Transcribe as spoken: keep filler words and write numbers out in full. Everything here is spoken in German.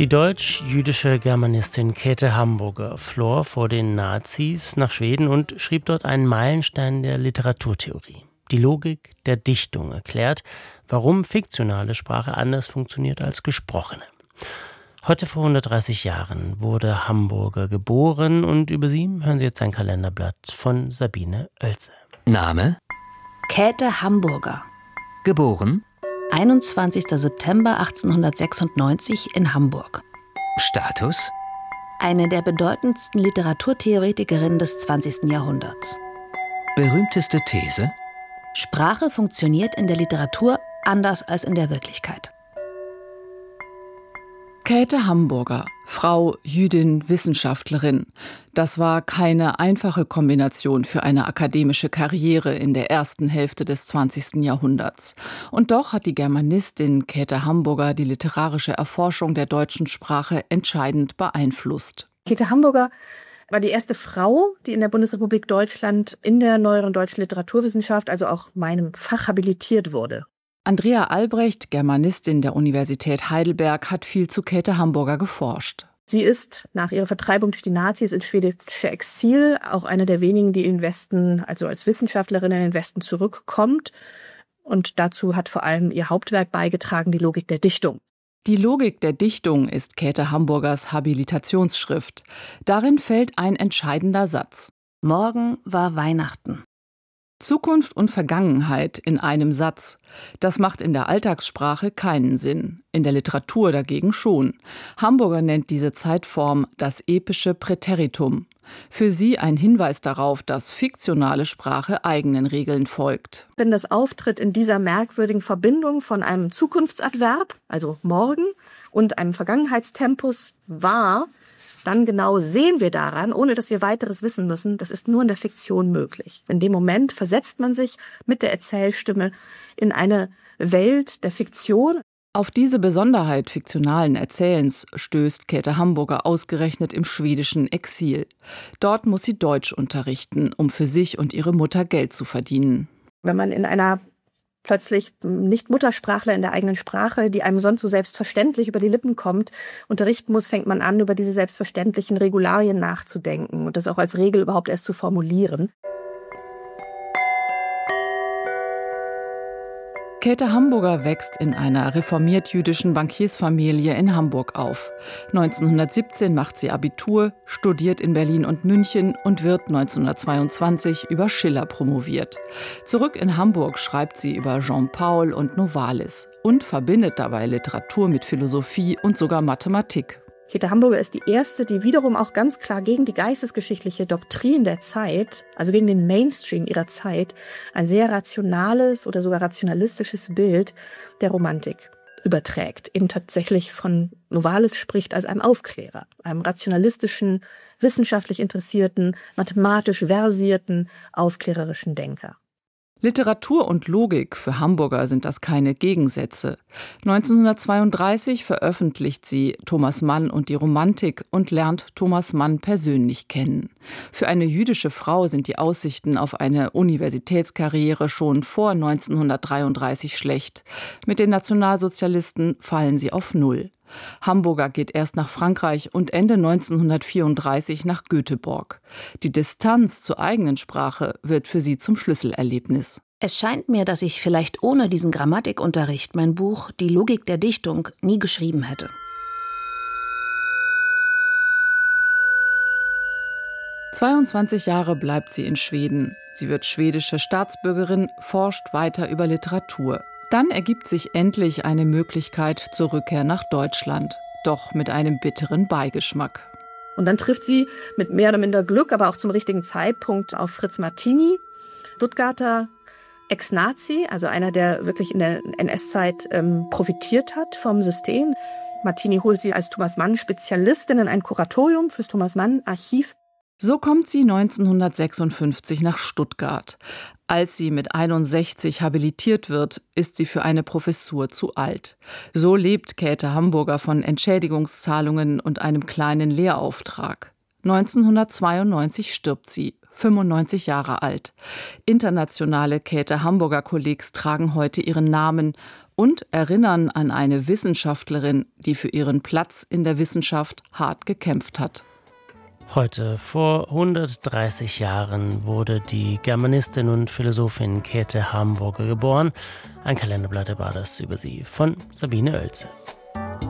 Die deutsch-jüdische Germanistin Käthe Hamburger floh vor den Nazis nach Schweden und schrieb dort einen Meilenstein der Literaturtheorie. Die Logik der Dichtung erklärt, warum fiktionale Sprache anders funktioniert als gesprochene. Heute vor hundertdreißig Jahren wurde Hamburger geboren und über sie hören Sie jetzt ein Kalenderblatt von Sabine Oelze. Name? Käthe Hamburger. Geboren? einundzwanzigster September achtzehnhundertsechsundneunzig in Hamburg. Status? Eine der bedeutendsten Literaturtheoretikerinnen des zwanzigsten Jahrhunderts. Berühmteste These? Sprache funktioniert in der Literatur anders als in der Wirklichkeit. Käthe Hamburger, Frau, Jüdin, Wissenschaftlerin. Das war keine einfache Kombination für eine akademische Karriere in der ersten Hälfte des zwanzigsten Jahrhunderts. Und doch hat die Germanistin Käthe Hamburger die literarische Erforschung der deutschen Sprache entscheidend beeinflusst. Käthe Hamburger war die erste Frau, die in der Bundesrepublik Deutschland in der neueren deutschen Literaturwissenschaft, also auch meinem Fach, habilitiert wurde. Andrea Albrecht, Germanistin der Universität Heidelberg, hat viel zu Käthe Hamburger geforscht. Sie ist nach ihrer Vertreibung durch die Nazis ins schwedische Exil auch eine der wenigen, die in den Westen, also als Wissenschaftlerin in den Westen zurückkommt. Und dazu hat vor allem ihr Hauptwerk beigetragen, die Logik der Dichtung. Die Logik der Dichtung ist Käthe Hamburgers Habilitationsschrift. Darin fällt ein entscheidender Satz. Morgen war Weihnachten. Zukunft und Vergangenheit in einem Satz. Das macht in der Alltagssprache keinen Sinn, in der Literatur dagegen schon. Hamburger nennt diese Zeitform das epische Präteritum. Für sie ein Hinweis darauf, dass fiktionale Sprache eigenen Regeln folgt. Wenn das auftritt in dieser merkwürdigen Verbindung von einem Zukunftsadverb, also morgen, und einem Vergangenheitstempus war, dann genau sehen wir daran, ohne dass wir weiteres wissen müssen, das ist nur in der Fiktion möglich. In dem Moment versetzt man sich mit der Erzählstimme in eine Welt der Fiktion. Auf diese Besonderheit fiktionalen Erzählens stößt Käthe Hamburger ausgerechnet im schwedischen Exil. Dort muss sie Deutsch unterrichten, um für sich und ihre Mutter Geld zu verdienen. Wenn man in einer plötzlich nicht Muttersprachler in der eigenen Sprache, die einem sonst so selbstverständlich über die Lippen kommt, unterrichten muss, fängt man an, über diese selbstverständlichen Regularien nachzudenken und das auch als Regel überhaupt erst zu formulieren. Käthe Hamburger wächst in einer reformiert-jüdischen Bankiersfamilie in Hamburg auf. neunzehnhundertsiebzehn macht sie Abitur, studiert in Berlin und München und wird neunzehnhundertzweiundzwanzig über Schiller promoviert. Zurück in Hamburg schreibt sie über Jean-Paul und Novalis und verbindet dabei Literatur mit Philosophie und sogar Mathematik. Käthe Hamburger ist die erste, die wiederum auch ganz klar gegen die geistesgeschichtliche Doktrin der Zeit, also gegen den Mainstream ihrer Zeit, ein sehr rationales oder sogar rationalistisches Bild der Romantik überträgt. Eben tatsächlich von Novalis spricht als einem Aufklärer, einem rationalistischen, wissenschaftlich interessierten, mathematisch versierten, aufklärerischen Denker. Literatur und Logik, für Hamburger sind das keine Gegensätze. neunzehnhundertzweiunddreißig veröffentlicht sie Thomas Mann und die Romantik und lernt Thomas Mann persönlich kennen. Für eine jüdische Frau sind die Aussichten auf eine Universitätskarriere schon vor neunzehnhundertdreiunddreißig schlecht. Mit den Nationalsozialisten fallen sie auf Null. Hamburger geht erst nach Frankreich und Ende neunzehnhundertvierunddreißig nach Göteborg. Die Distanz zur eigenen Sprache wird für sie zum Schlüsselerlebnis. Es scheint mir, dass ich vielleicht ohne diesen Grammatikunterricht mein Buch Die Logik der Dichtung nie geschrieben hätte. zweiundzwanzig Jahre bleibt sie in Schweden. Sie wird schwedische Staatsbürgerin, forscht weiter über Literatur. Dann ergibt sich endlich eine Möglichkeit zur Rückkehr nach Deutschland, doch mit einem bitteren Beigeschmack. Und dann trifft sie mit mehr oder minder Glück, aber auch zum richtigen Zeitpunkt auf Fritz Martini, Stuttgarter Ex-Nazi, also einer, der wirklich in der N S-Zeit ähm, profitiert hat vom System. Martini holt sie als Thomas Mann-Spezialistin in ein Kuratorium fürs Thomas Mann-Archiv. So kommt sie neunzehnhundertsechsundfünfzig nach Stuttgart. Als sie mit einundsechzig habilitiert wird, ist sie für eine Professur zu alt. So lebt Käthe Hamburger von Entschädigungszahlungen und einem kleinen Lehrauftrag. neunzehnhundertzweiundneunzig stirbt sie, fünfundneunzig Jahre alt. Internationale Käthe Hamburger Kollegs tragen heute ihren Namen und erinnern an eine Wissenschaftlerin, die für ihren Platz in der Wissenschaft hart gekämpft hat. Heute, vor hundertdreißig Jahren, wurde die Germanistin und Philosophin Käthe Hamburger geboren. Ein Kalenderblatt war das über sie von Sabine Oelze.